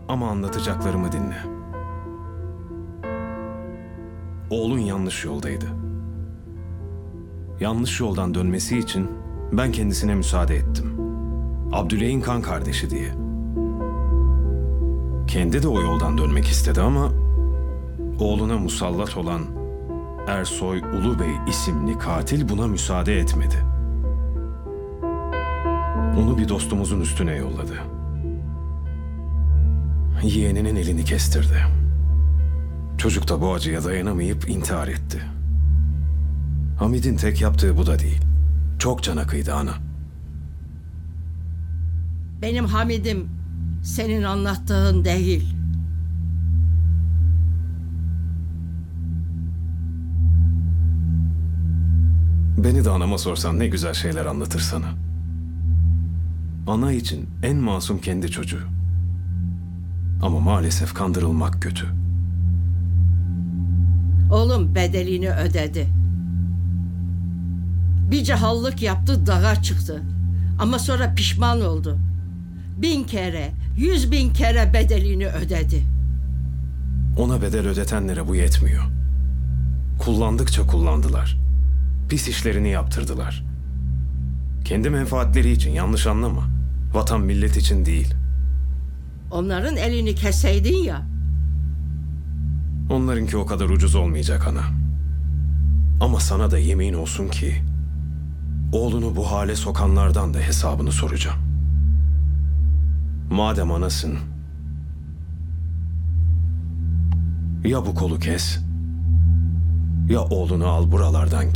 Ama anlatacaklarımı dinle. Oğlun yanlış yoldaydı. Yanlış yoldan dönmesi için ben kendisine müsaade ettim. Abdüley'in kan kardeşi diye. Kendi de o yoldan dönmek istedi ama oğluna musallat olan Ersoy Ulubey isimli katil buna müsaade etmedi. Onu bir dostumuzun üstüne yolladı. Yeğeninin elini kestirdi. Çocuk da bu acıya dayanamayıp intihar etti. Hamid'in tek yaptığı bu da değil. Çok cana kıydı ana. Benim Hamid'im senin anlattığın değil. Beni de anama sorsan ne güzel şeyler anlatır sana. Ana için en masum kendi çocuğu. Ama maalesef kandırılmak kötü. Oğlum bedelini ödedi. Bir cehallık yaptı, dağa çıktı. Ama sonra pişman oldu. 1000 kere, 100.000 kere bedelini ödedi. Ona bedel ödetenlere bu yetmiyor. Kullandıkça kullandılar. Pis işlerini yaptırdılar. Kendi menfaatleri için, yanlış anlama. Vatan millet için değil. Onların elini keseydin ya. Onlarınki o kadar ucuz olmayacak ana. Ama sana da yemin olsun ki oğlunu bu hale sokanlardan da hesabını soracağım. Madem anasın, ya bu kolu kes, ya oğlunu al buralardan